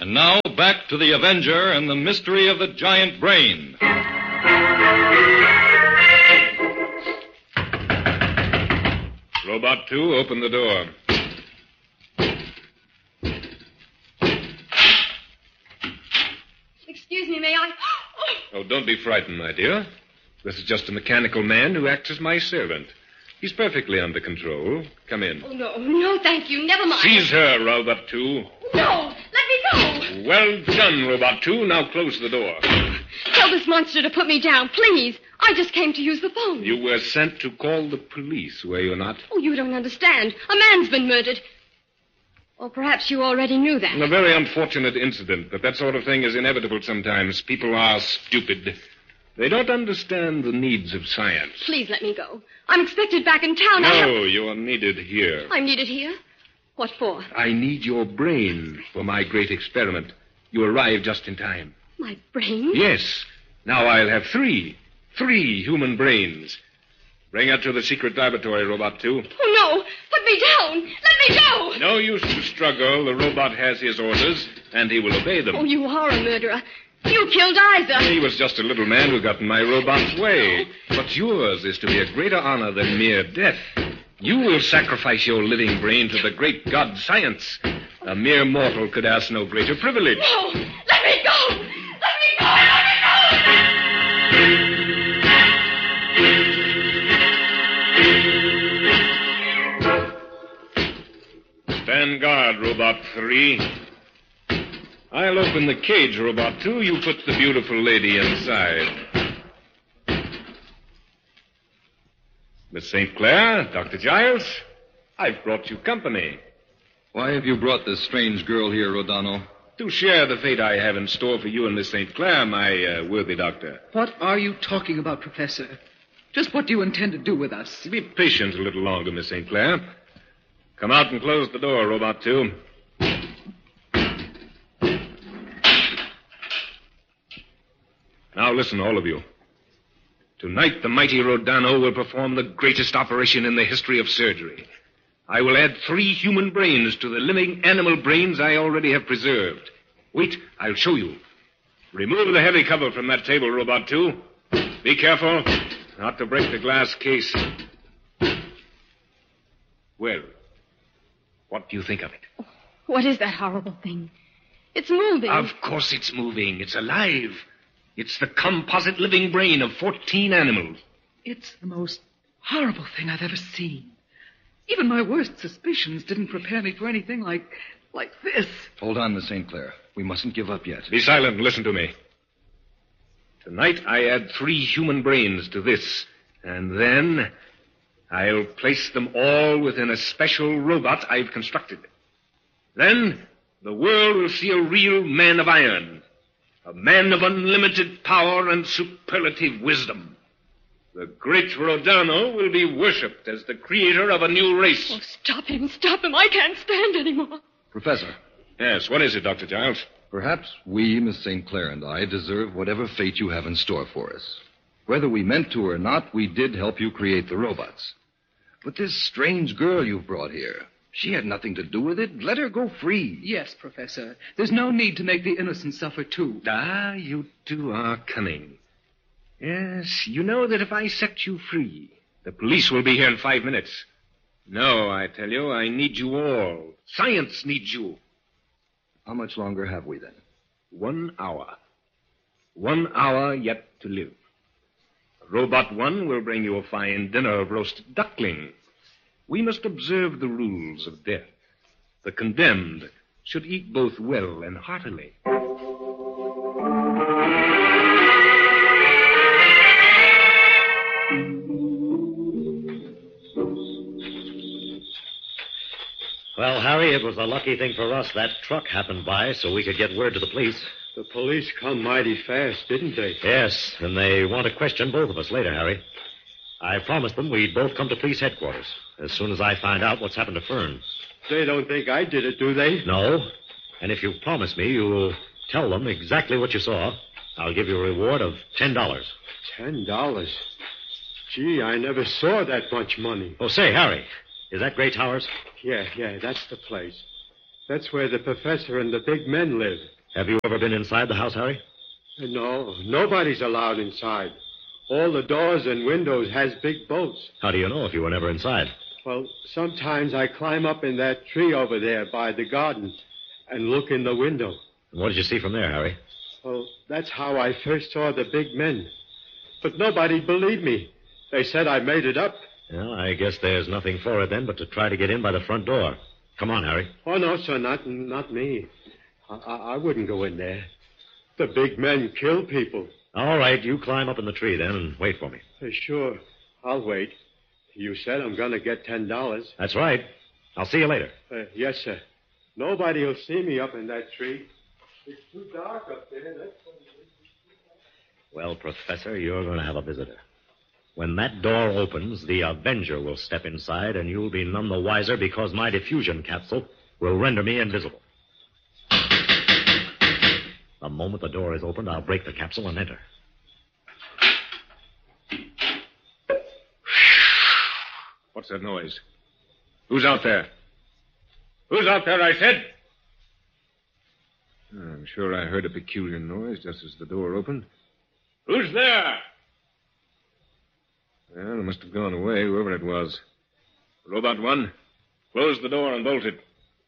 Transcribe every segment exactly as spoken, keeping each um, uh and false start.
And now, back to the Avenger and the mystery of the giant brain. Robot two, open the door. Excuse me, may I? Oh, don't be frightened, my dear. This is just a mechanical man who acts as my servant. He's perfectly under control. Come in. Oh, no, no, thank you. Never mind. Seize her, Robot two. No, let me go. Well done, Robot two. Now close the door. Tell this monster to put me down, please. I just came to use the phone. You were sent to call the police, were you not? Oh, you don't understand. A man's been murdered. Or perhaps you already knew that. A very unfortunate incident, but that sort of thing is inevitable sometimes. People are stupid. They don't understand the needs of science. Please let me go. I'm expected back in town. No, I have... you are needed here. I'm needed here? What for? I need your brain for my great experiment. You arrived just in time. My brain? Yes. Now I'll have three. Three human brains. Bring her to the secret laboratory, Robot two. Oh, no. Put me down. Let me go. No use to struggle. The robot has his orders, and he will obey them. Oh, you are a murderer. You killed Isa. He was just a little man who got in my robot's way. But yours is to be a greater honor than mere death. You will sacrifice your living brain to the great god science. A mere mortal could ask no greater privilege. No. Let me go. Let me go. Let me go. Stand guard, Robot three. I'll open the cage, Robot two. You put the beautiful lady inside. Miss Saint Clair, Doctor Giles, I've brought you company. Why have you brought this strange girl here, Rodano? To share the fate I have in store for you and Miss Saint Clair, my uh, worthy doctor. What are you talking about, Professor? Just what do you intend to do with us? Be patient a little longer, Miss Saint Clair. Come out and close the door, Robot two. Now listen, all of you. Tonight, the mighty Rodano will perform the greatest operation in the history of surgery. I will add three human brains to the living animal brains I already have preserved. Wait, I'll show you. Remove the heavy cover from that table, Robot two. Be careful not to break the glass case. Well, what do you think of it? What is that horrible thing? It's moving. Of course it's moving. It's alive. It's the composite living brain of fourteen animals. It's the most horrible thing I've ever seen. Even my worst suspicions didn't prepare me for anything like like this. Hold on, Miss Saint Clair. We mustn't give up yet. Be silent and listen to me. Tonight I add three human brains to this, and then I'll place them all within a special robot I've constructed. Then the world will see a real man of iron. A man of unlimited power and superlative wisdom. The great Rodano will be worshipped as the creator of a new race. Oh, stop him, stop him. I can't stand anymore. Professor. Yes, what is it, Doctor Giles? Perhaps we, Miss Saint Clair and I, deserve whatever fate you have in store for us. Whether we meant to or not, we did help you create the robots. But this strange girl you've brought here, she had nothing to do with it. Let her go free. Yes, Professor. There's no need to make the innocent suffer, too. Ah, you two are cunning. Yes, you know that if I set you free, the police will be here in five minutes. No, I tell you, I need you all. Science needs you. How much longer have we, then? One hour. One hour yet to live. Robot one will bring you a fine dinner of roasted duckling. We must observe the rules of death. The condemned should eat both well and heartily. Well, Harry, it was a lucky thing for us that truck happened by so we could get word to the police. The police come mighty fast, didn't they? Yes, and they want to question both of us later, Harry. I promised them we'd both come to police headquarters as soon as I find out what's happened to Fern. They don't think I did it, do they? No. And if you promise me you'll tell them exactly what you saw, I'll give you a reward of ten dollars. Ten dollars? Gee, I never saw that much money. Oh, say, Harry, is that Gray Towers? Yeah, yeah, that's the place. That's where the professor and the big men live. Have you ever been inside the house, Harry? No, nobody's allowed inside. All the doors and windows has big bolts. How do you know if you were never inside? Well, sometimes I climb up in that tree over there by the garden and look in the window. And what did you see from there, Harry? Well, that's how I first saw the big men. But nobody believed me. They said I made it up. Well, I guess there's nothing for it then but to try to get in by the front door. Come on, Harry. Oh, no, sir, not not me. I, I, I wouldn't go in there. The big men kill people. All right, you climb up in the tree then and wait for me. Uh, sure, I'll wait. You said I'm going to get ten dollars. That's right. I'll see you later. Uh, yes, sir. Nobody will see me up in that tree. It's too dark up there. That's what it is. Well, Professor, you're going to have a visitor. When that door opens, the Avenger will step inside, and you'll be none the wiser because my diffusion capsule will render me invisible. The moment the door is opened, I'll break the capsule and enter. What's that noise? Who's out there? Who's out there, I said? I'm sure I heard a peculiar noise just as the door opened. Who's there? Well, it must have gone away, whoever it was. Robot one, close the door and bolt it.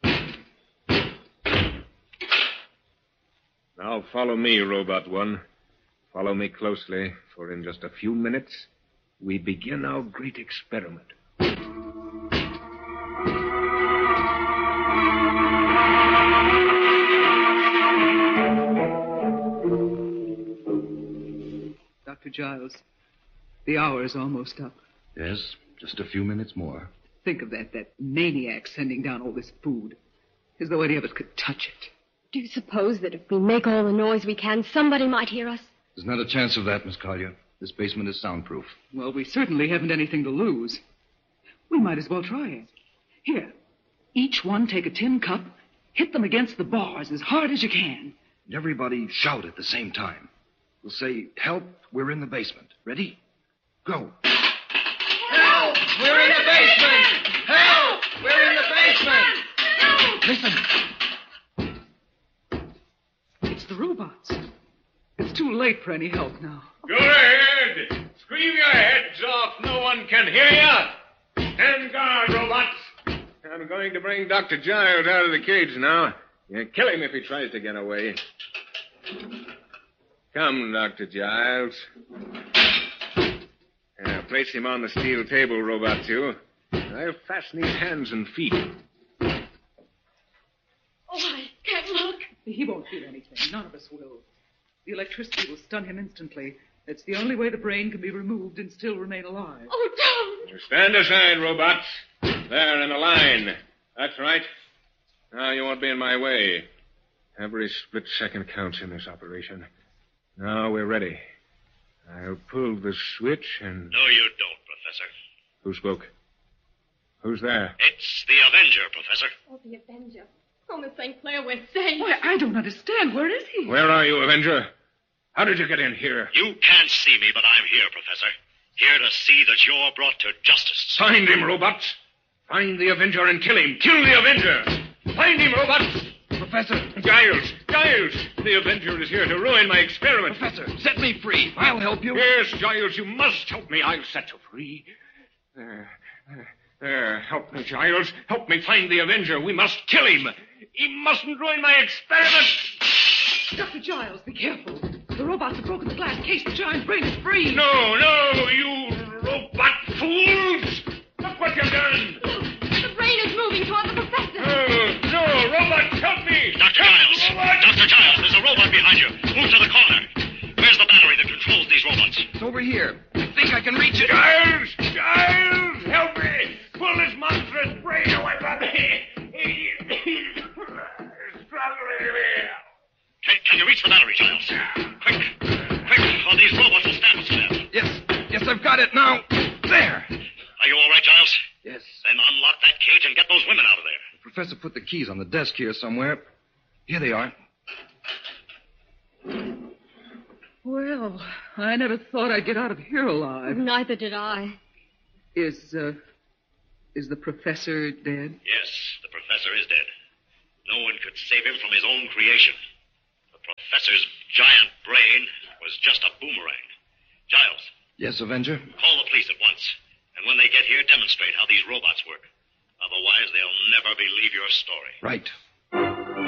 Now follow me, Robot one. Follow me closely, for in just a few minutes, we begin our great experiment. Doctor Giles, the hour is almost up. Yes, just a few minutes more. Think of that, that maniac sending down all this food. As though any of us could touch it. Do you suppose that if we make all the noise we can, somebody might hear us? There's not a chance of that, Miss Collier. This basement is soundproof. Well, we certainly haven't anything to lose. We might as well try it. Here, each one take a tin cup, hit them against the bars as hard as you can. Everybody shout at the same time. We'll say, help, we're in the basement. Ready? Go. Help! We're in the basement! Help! We're in the basement! Help! Listen. It's the robots. It's too late for any help now. Go ahead! Scream your heads off. No one can hear you. Stand guard, robots. I'm going to bring Doctor Giles out of the cage now. You kill him if he tries to get away. Come, Doctor Giles. Now, place him on the steel table, Robot two. I'll fasten his hands and feet. Oh, I can't look. He won't feel anything. None of us will. The electricity will stun him instantly. It's the only way the brain can be removed and still remain alive. Oh, don't. Stand aside, robots. There, in a line. That's right. Now you won't be in my way. Every split second counts in this operation. Now we're ready. I'll pull the switch and... No, you don't, Professor. Who spoke? Who's there? It's the Avenger, Professor. Oh, the Avenger. Oh, Miss Saint Clair, we're safe. Why, I don't understand. Where is he? Where are you, Avenger? How did you get in here? You can't see me, but I'm here, Professor. Here to see that you're brought to justice. Find him, robots. Find the Avenger and kill him. Kill the Avenger. Find him, robots. Professor. Giles. Giles. The Avenger is here to ruin my experiment. Professor, set me free. I'll help you. Yes, Giles, you must help me. I'll set you free. There. There. There. Help me, Giles. Help me find the Avenger. We must kill him. He mustn't ruin my experiment. Doctor Giles, be careful. The robots have broken the glass case. The giant brain is free. No, no, you robot fools. Look what you've done. The brain is moving toward the professor. No, no, robots, help me. Doctor Giles. Robots. Doctor Giles, there's a robot behind you. Move to the corner. Where's the battery that controls these robots? It's over here. I think I can reach it. Giles! Giles! Help me! Pull this monstrous brain away from me! He's struggling here. Can, can you reach the battery, Giles? Quick. Quick, or these robots will stab us to death. Yes. Yes, I've got it now. There. Are you all right, Giles? Yes. Then unlock that cage and get those women out of there. The professor put the keys on the desk here somewhere. Here they are. Well, I never thought I'd get out of here alive. Neither did I. Is, uh, is the professor dead? Yes, the professor is dead. No save him from his own creation. The professor's giant brain was just a boomerang. Giles. Yes, Avenger? Call the police at once. And when they get here, demonstrate how these robots work. Otherwise, they'll never believe your story. Right.